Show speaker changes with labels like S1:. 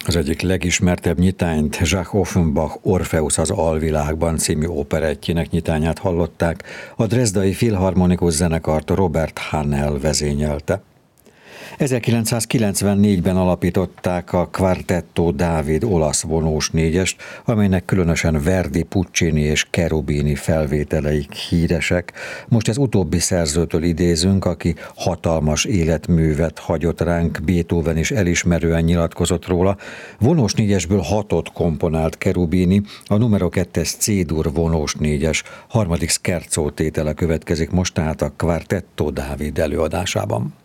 S1: Az egyik legismertebb nyitányt Jacques Offenbach Orpheus az alvilágban című operettjének nyitányát hallották, a Dresdai Filharmonikus Zenekart Robert Hanel vezényelte. 1994-ben alapították a Quartetto Dávid olasz vonós négyest, amelynek különösen Verdi, Puccini és Cherubini felvételeik híresek. Most ez utóbbi szerzőtől idézünk, aki hatalmas életművet hagyott ránk, Beethoven is elismerően nyilatkozott róla. Vonós négyesből 6-ot komponált Cherubini, a numero 2-es C-dur vonós négyes, harmadik scherzo tétele következik most, tehát a Quartetto Dávid előadásában.